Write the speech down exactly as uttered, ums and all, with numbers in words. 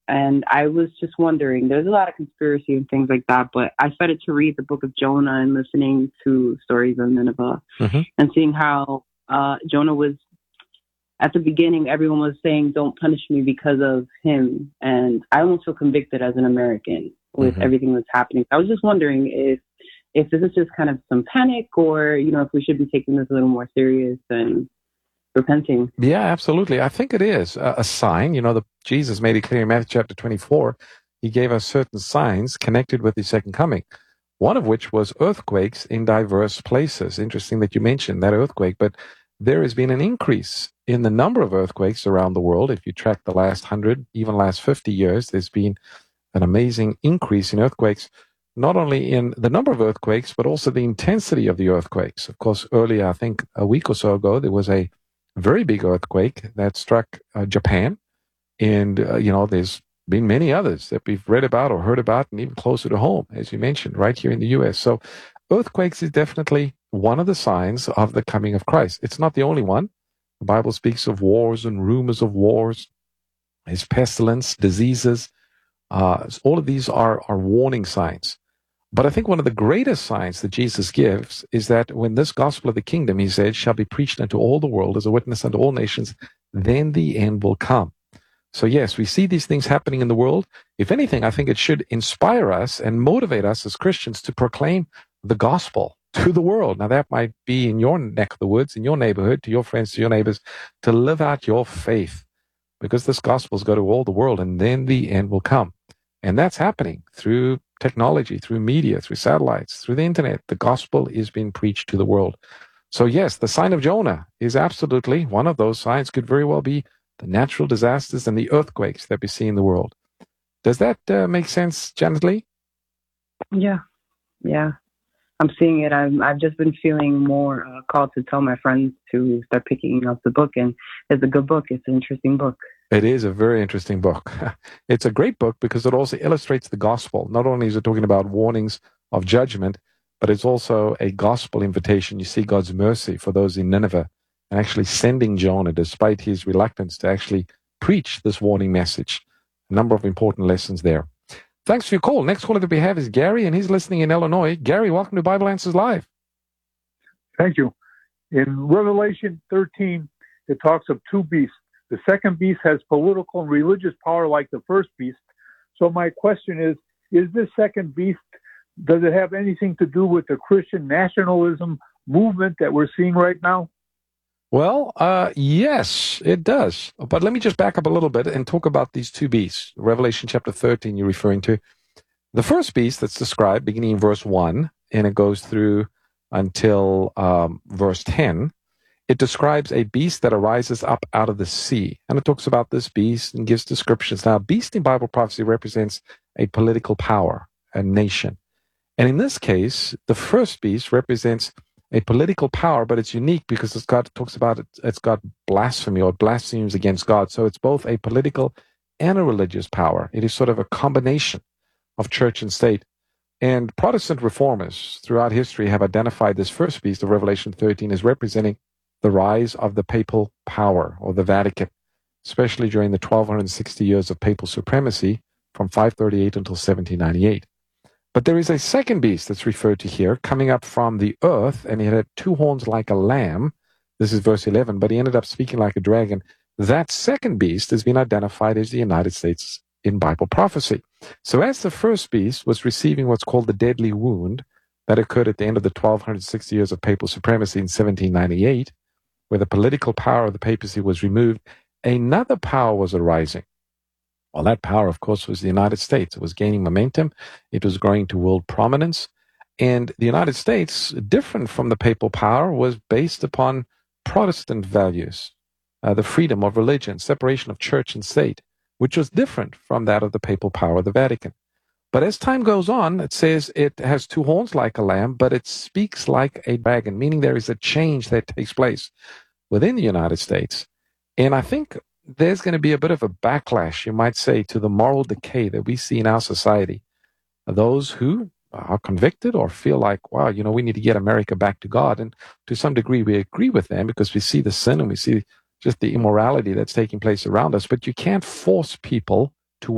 And I was just wondering, there's a lot of conspiracy and things like that, but I started to read the book of Jonah and listening to stories of Nineveh Mm-hmm. and seeing how uh, Jonah was, at the beginning, everyone was saying, don't punish me because of him. And I almost feel convicted as an American with Mm-hmm. everything that's happening. I was just wondering if, if this is just kind of some panic, or, you know, if we should be taking this a little more serious and repenting. Yeah, absolutely. I think it is a, a sign. You know, the, Jesus made it clear in Matthew chapter twenty-four. He gave us certain signs connected with his second coming, one of which was earthquakes in diverse places. Interesting that you mentioned that earthquake, but there has been an increase in the number of earthquakes around the world. If you track the last hundred, even last fifty years, there's been an amazing increase in earthquakes, not only in the number of earthquakes, but also the intensity of the earthquakes. Of course, earlier, I think a week or so ago, there was a very big earthquake that struck uh, Japan. And, uh, you know, there's been many others that we've read about or heard about, and even closer to home, as you mentioned, right here in the U S. So earthquakes is definitely one of the signs of the coming of Christ. It's not the only one. The Bible speaks of wars and rumors of wars. There's pestilence, diseases. Uh, all of these are, are warning signs. But I think one of the greatest signs that Jesus gives is that when this gospel of the kingdom, he said, shall be preached unto all the world as a witness unto all nations, then the end will come. So yes, we see these things happening in the world. If anything, I think it should inspire us and motivate us as Christians to proclaim the gospel to the world. Now that might be in your neck of the woods, in your neighborhood, to your friends, to your neighbors, to live out your faith, because this gospel's go to all the world, and then the end will come. And that's happening through technology, through media, through satellites, through the internet. The gospel is being preached to the world. So yes, the sign of Jonah is absolutely one of those signs. Could very well be the natural disasters and the earthquakes that we see in the world. Does that uh, make sense, Janet Lee? Yeah, yeah. I'm seeing it. I'm, I've just been feeling more uh, called to tell my friends to start picking up the book. And it's a good book. It's an interesting book. It is a very interesting book. It's a great book because it also illustrates the gospel. Not only is it talking about warnings of judgment, but it's also a gospel invitation. You see God's mercy for those in Nineveh and actually sending Jonah, despite his reluctance, to actually preach this warning message. A number of important lessons there. Thanks for your call. Next caller that we have is Gary, and he's listening in Illinois. Gary, welcome to Bible Answers Live. Thank you. In Revelation thirteen, it talks of two beasts. The second beast has political and religious power like the first beast. So my question is, is this second beast, does it have anything to do with the Christian nationalism movement that we're seeing right now? Well, uh, yes, it does. But let me just back up a little bit and talk about these two beasts. Revelation chapter thirteen you're referring to. The first beast that's described beginning in verse one, and it goes through until um, verse ten. It describes a beast that arises up out of the sea. And it talks about this beast and gives descriptions. Now, a beast in Bible prophecy represents a political power, a nation. And in this case, the first beast represents a political power, but it's unique because it's got, it talks about it, it's got blasphemy or blasphemies against God. So it's both a political and a religious power. It is sort of a combination of church and state. And Protestant reformers throughout history have identified this first beast of Revelation thirteen as representing the rise of the papal power, or the Vatican, especially during the twelve sixty years of papal supremacy from five thirty-eight until seventeen ninety-eight. But there is a second beast that's referred to here, coming up from the earth, and he had two horns like a lamb. This is verse eleven, but he ended up speaking like a dragon. That second beast has been identified as the United States in Bible prophecy. So as the first beast was receiving what's called the deadly wound that occurred at the end of the twelve sixty years of papal supremacy in seventeen ninety-eight, where the political power of the papacy was removed, another power was arising. Well, that power, of course, was the United States. It was gaining momentum. It was growing to world prominence. And the United States, different from the papal power, was based upon Protestant values, uh, the freedom of religion, separation of church and state, which was different from that of the papal power of the Vatican. But as time goes on, it says it has two horns like a lamb, but it speaks like a dragon, meaning there is a change that takes place within the United States. And I think there's going to be a bit of a backlash, you might say, to the moral decay that we see in our society. Those who are convicted or feel like, wow, you know, we need to get America back to God. And to some degree, we agree with them because we see the sin and we see just the immorality that's taking place around us. But you can't force people